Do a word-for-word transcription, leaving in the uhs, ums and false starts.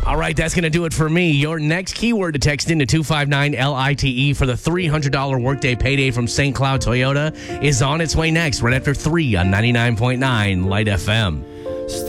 All right, that's going to do it for me. Your next keyword to text into two five nine L I T E for the three hundred dollars workday payday from Saint Cloud Toyota is on its way next, right after three on ninety-nine point nine Light F M.